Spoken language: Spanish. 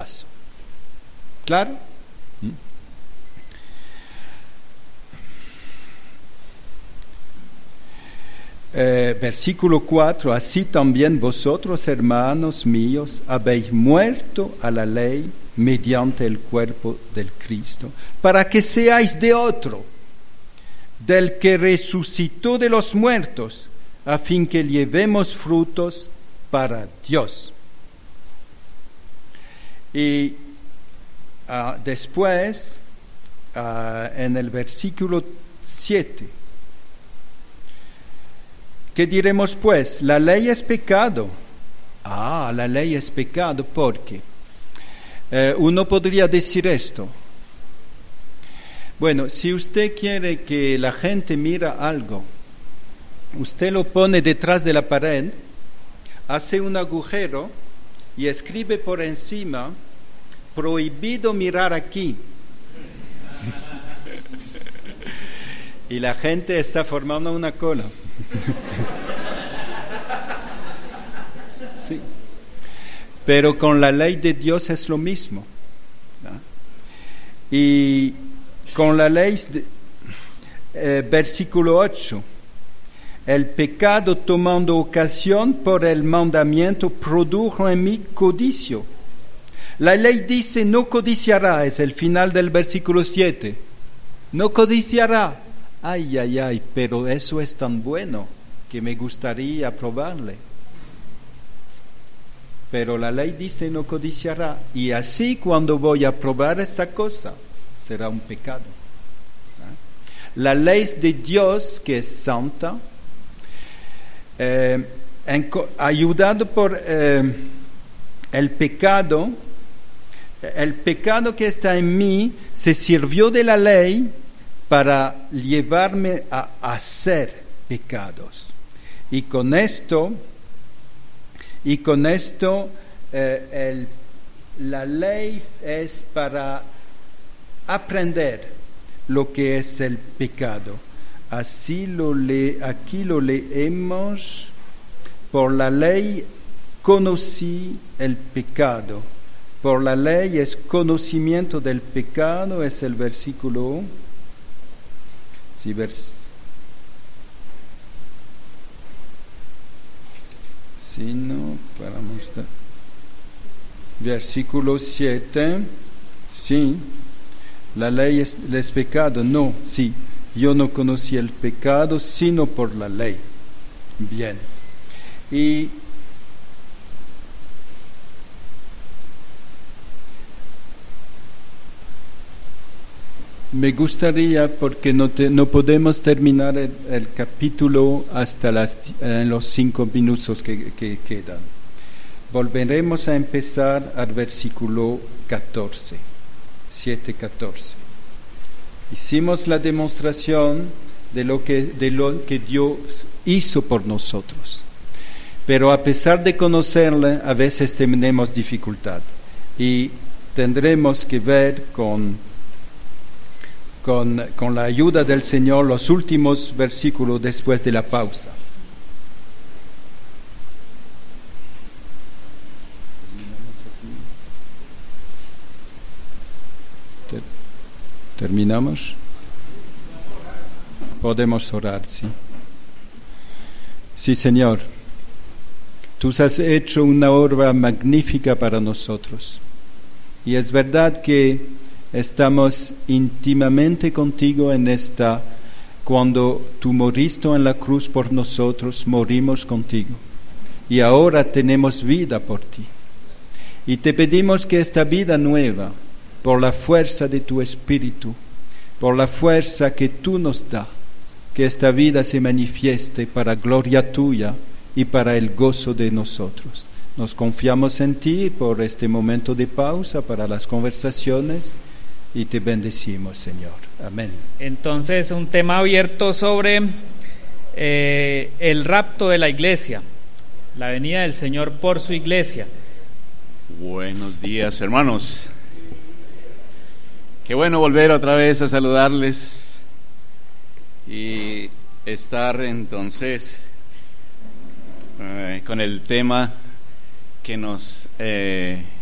rechazo. ¿Claro? Versículo 4, así también vosotros, hermanos míos, habéis muerto a la ley mediante el cuerpo del Cristo, para que seáis de otro, del que resucitó de los muertos, a fin que llevemos frutos para Dios. Y después, en el versículo 7, ¿qué diremos pues? La ley es pecado. La ley es pecado porque uno podría decir esto. Bueno, si usted quiere que la gente mire algo, usted lo pone detrás de la pared, hace un agujero y escribe por encima: prohibido mirar aquí. Y la gente está formando una cola. Sí. Pero con la ley de Dios es lo mismo, ¿no? Y con la ley, versículo 8, el pecado tomando ocasión por el mandamiento produjo en mí codicio. La ley dice no codiciará, es el final del versículo 7. No codiciará. Ay, pero eso es tan bueno que me gustaría probarle. Pero la ley dice no codiciará, y así cuando voy a probar esta cosa, será un pecado. La ley de Dios, que es santa, ayudado por el pecado que está en mí, se sirvió de la ley para llevarme a hacer pecados. Y con esto la ley es para aprender lo que es el pecado. Aquí lo leemos: por la ley conocí el pecado. Por la ley es conocimiento del pecado, es el versículo. Versículo 7. Sí, la ley es pecado. No, sí, yo no conocí el pecado sino por la ley. Bien. Y me gustaría, porque no podemos terminar el capítulo hasta en los 5 minutos que quedan. Volveremos a empezar al versículo 14, 7:14. Hicimos la demostración de lo que Dios hizo por nosotros, pero a pesar de conocerle, a veces tenemos dificultad y tendremos que ver con la ayuda del Señor los últimos versículos después de la pausa. ¿Terminamos? Podemos orar, sí. Sí, Señor, tú has hecho una obra magnífica para nosotros. Y es verdad que estamos íntimamente contigo cuando tú moriste en la cruz por nosotros, morimos contigo. Y ahora tenemos vida por ti. Y te pedimos que esta vida nueva, por la fuerza de tu Espíritu, por la fuerza que tú nos das, que esta vida se manifieste para gloria tuya y para el gozo de nosotros. Nos confiamos en ti por este momento de pausa para las conversaciones y te bendecimos, Señor. Amén. Entonces, un tema abierto sobre el rapto de la iglesia, la venida del Señor por su iglesia. Buenos días, hermanos. Qué bueno volver otra vez a saludarles y estar entonces con el tema que nos